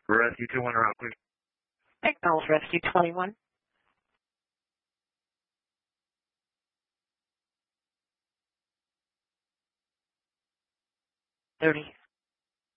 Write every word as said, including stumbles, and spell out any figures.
Rescue two one around, please. Acknowledge Rescue twenty-one. thirty.